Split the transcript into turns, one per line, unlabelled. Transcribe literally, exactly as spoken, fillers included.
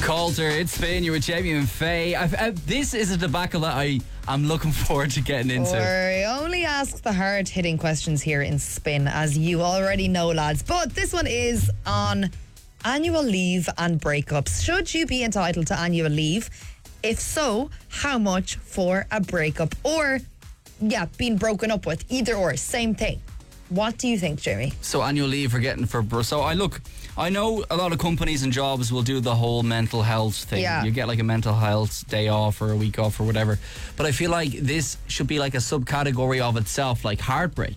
Coulter, it's Finn, you're with Jamie and Faye. I've, uh, this is a debacle that I am looking forward to getting into.
We only ask the hard-hitting questions here in Spin, as you already know, lads. But this one is on annual leave and breakups. Should you be entitled to annual leave? If so, how much for a breakup? Or, yeah, being broken up with. Either or, same thing. What do you think, Jamie?
So annual leave we're getting for... So I look... I know a lot of companies and jobs will do the whole mental health thing.
Yeah.
You get like a mental health day off or a week off or whatever. But I feel like this should be like a subcategory of itself, like heartbreak.